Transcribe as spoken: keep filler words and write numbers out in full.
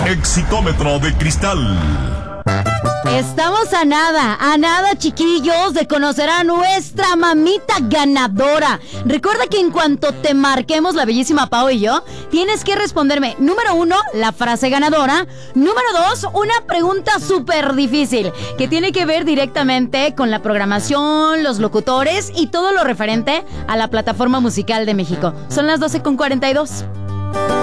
Exitómetro de cristal. Estamos a nada, a nada, chiquillos, de conocer a nuestra mamita ganadora. Recuerda que en cuanto te marquemos, la bellísima Pau y yo, tienes que responderme, número uno, la frase ganadora. Número dos, una pregunta súper difícil, que tiene que ver directamente con la programación, los locutores y todo lo referente a la plataforma musical de México. Son las doce con cuarenta y dos.